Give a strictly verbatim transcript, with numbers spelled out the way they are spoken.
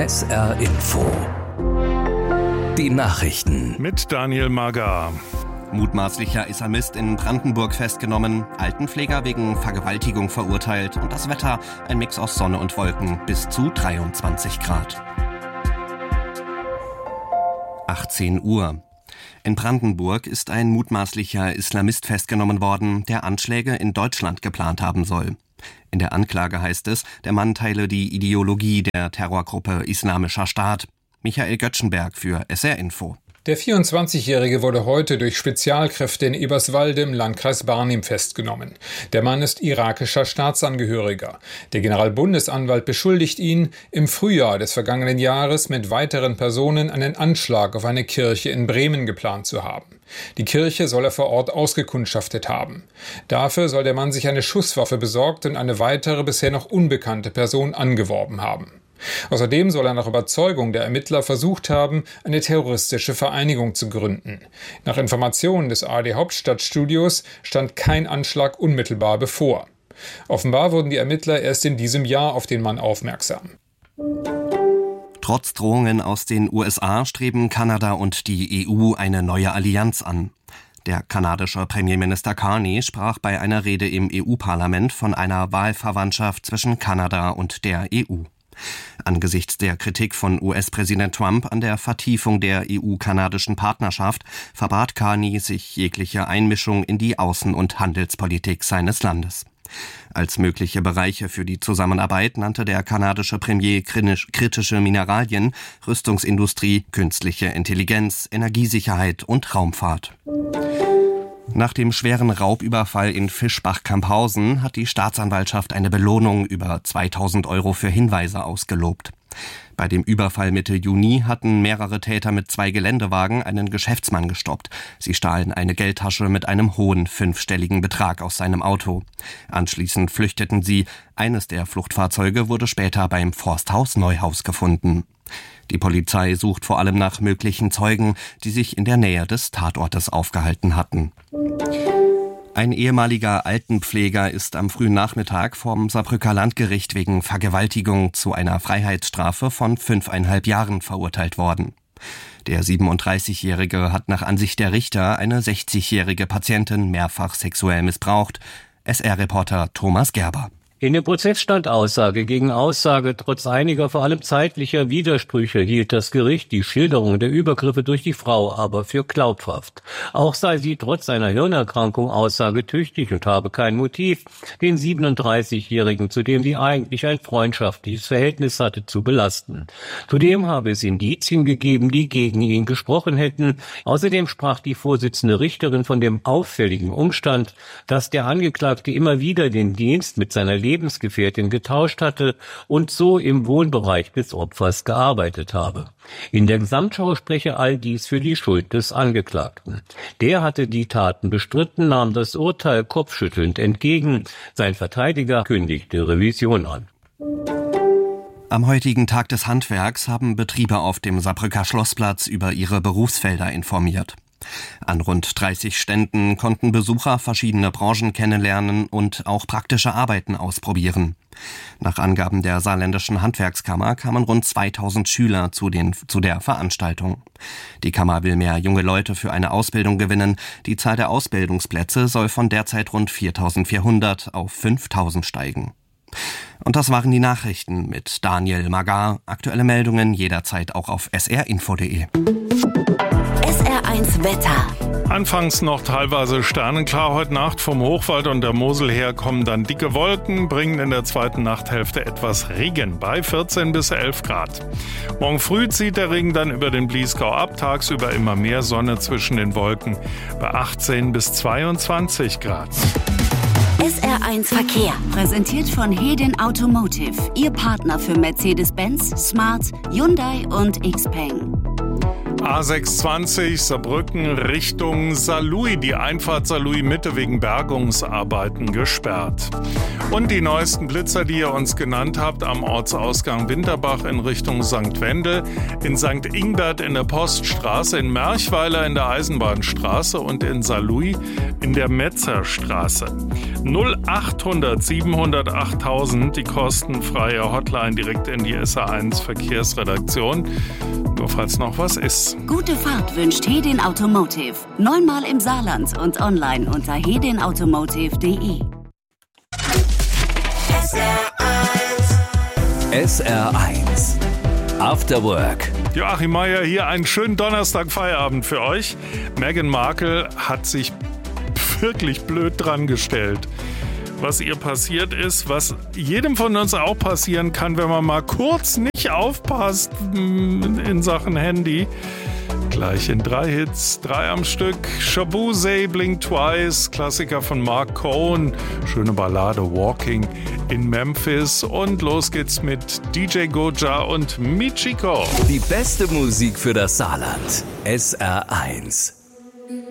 S R Info. Die Nachrichten mit Daniel Magar. Mutmaßlicher Islamist in Brandenburg festgenommen, Altenpfleger wegen Vergewaltigung verurteilt und das Wetter ein Mix aus Sonne und Wolken bis zu dreiundzwanzig Grad. achtzehn Uhr. In Brandenburg ist ein mutmaßlicher Islamist festgenommen worden, der Anschläge in Deutschland geplant haben soll. In der Anklage heißt es, der Mann teile die Ideologie der Terrorgruppe Islamischer Staat. Michael Göttschenberg für S R Info. Der vierundzwanzigjährige wurde heute durch Spezialkräfte in Eberswalde im Landkreis Barnim festgenommen. Der Mann ist irakischer Staatsangehöriger. Der Generalbundesanwalt beschuldigt ihn, im Frühjahr des vergangenen Jahres mit weiteren Personen einen Anschlag auf eine Kirche in Bremen geplant zu haben. Die Kirche soll er vor Ort ausgekundschaftet haben. Dafür soll der Mann sich eine Schusswaffe besorgt und eine weitere bisher noch unbekannte Person angeworben haben. Außerdem soll er nach Überzeugung der Ermittler versucht haben, eine terroristische Vereinigung zu gründen. Nach Informationen des A R D-Hauptstadtstudios stand kein Anschlag unmittelbar bevor. Offenbar wurden die Ermittler erst in diesem Jahr auf den Mann aufmerksam. Trotz Drohungen aus den U S A streben Kanada und die E U eine neue Allianz an. Der kanadische Premierminister Carney sprach bei einer Rede im E U-Parlament von einer Wahlverwandtschaft zwischen Kanada und der E U. Angesichts der Kritik von U S-Präsident Trump an der Vertiefung der E U-kanadischen Partnerschaft verbat Carney sich jegliche Einmischung in die Außen- und Handelspolitik seines Landes. Als mögliche Bereiche für die Zusammenarbeit nannte der kanadische Premier kritische Mineralien, Rüstungsindustrie, künstliche Intelligenz, Energiesicherheit und Raumfahrt. Nach dem schweren Raubüberfall in Fischbach-Camphausen hat die Staatsanwaltschaft eine Belohnung über zweitausend Euro für Hinweise ausgelobt. Bei dem Überfall Mitte Juni hatten mehrere Täter mit zwei Geländewagen einen Geschäftsmann gestoppt. Sie stahlen eine Geldtasche mit einem hohen fünfstelligen Betrag aus seinem Auto. Anschließend flüchteten sie. Eines der Fluchtfahrzeuge wurde später beim Forsthaus Neuhaus gefunden. Die Polizei sucht vor allem nach möglichen Zeugen, die sich in der Nähe des Tatortes aufgehalten hatten. Ein ehemaliger Altenpfleger ist am frühen Nachmittag vom Saarbrücker Landgericht wegen Vergewaltigung zu einer Freiheitsstrafe von fünfeinhalb Jahren verurteilt worden. Der siebenunddreißigjährige hat nach Ansicht der Richter eine sechzigjährige Patientin mehrfach sexuell missbraucht. S R-Reporter Thomas Gerber. In dem Prozess stand Aussage gegen Aussage. Trotz einiger, vor allem zeitlicher Widersprüche hielt das Gericht die Schilderung der Übergriffe durch die Frau aber für glaubhaft. Auch sei sie trotz seiner Hirnerkrankung aussagetüchtig und habe kein Motiv, den siebenunddreißigjährigen, zu dem sie eigentlich ein freundschaftliches Verhältnis hatte, zu belasten. Zudem habe es Indizien gegeben, die gegen ihn gesprochen hätten. Außerdem sprach die Vorsitzende Richterin von dem auffälligen Umstand, dass der Angeklagte immer wieder den Dienst mit seiner Lebensgefährtin getauscht hatte und so im Wohnbereich des Opfers gearbeitet habe. In der Gesamtschau spreche all dies für die Schuld des Angeklagten. Der hatte die Taten bestritten, nahm das Urteil kopfschüttelnd entgegen. Sein Verteidiger kündigte Revision an. Am heutigen Tag des Handwerks haben Betriebe auf dem Saarbrücker Schlossplatz über ihre Berufsfelder informiert. An rund dreißig Ständen konnten Besucher verschiedene Branchen kennenlernen und auch praktische Arbeiten ausprobieren. Nach Angaben der Saarländischen Handwerkskammer kamen rund zweitausend Schüler zu, den, zu der Veranstaltung. Die Kammer will mehr junge Leute für eine Ausbildung gewinnen. Die Zahl der Ausbildungsplätze soll von derzeit rund viertausendvierhundert auf fünftausend steigen. Und das waren die Nachrichten mit Daniel Magar. Aktuelle Meldungen jederzeit auch auf s r info punkt d e. S R eins Wetter. Anfangs noch teilweise sternenklar. Heute Nacht vom Hochwald und der Mosel her kommen dann dicke Wolken, bringen in der zweiten Nachthälfte etwas Regen bei vierzehn bis elf Grad. Morgen früh zieht der Regen dann über den Bliesgau ab, tagsüber immer mehr Sonne zwischen den Wolken bei achtzehn bis zweiundzwanzig Grad. S R eins Verkehr, präsentiert von Hedin Automotive, Ihr Partner für Mercedes-Benz, Smart, Hyundai und Xpeng. A sechshundertzwanzig Saarbrücken Richtung Saarlouis. Die Einfahrt Saarlouis Mitte wegen Bergungsarbeiten gesperrt. Und die neuesten Blitzer, die ihr uns genannt habt, am Ortsausgang Winterbach in Richtung Sankt Wendel, in Sankt Ingbert in der Poststraße, in Merchweiler in der Eisenbahnstraße und in Saarlouis in der Metzerstraße. null achthundert siebenhundert achttausend, die kostenfreie Hotline direkt in die S R eins Verkehrsredaktion. Nur falls noch was ist. Gute Fahrt wünscht Hedin Automotive. Neunmal im Saarland und online unter hedin automotive punkt de. S R eins After Work. Joachim Meier hier, einen schönen Donnerstag-Feierabend für euch. Meghan Markle hat sich wirklich blöd dran gestellt. Was ihr passiert ist, was jedem von uns auch passieren kann, wenn man mal kurz nicht aufpasst in Sachen Handy. Gleich in drei Hits, drei am Stück. Shaboozey, Blink Twice, Klassiker von Mark Cohn, schöne Ballade Walking in Memphis und los geht's mit D J Goja und Michiko. Die beste Musik für das Saarland. S R eins.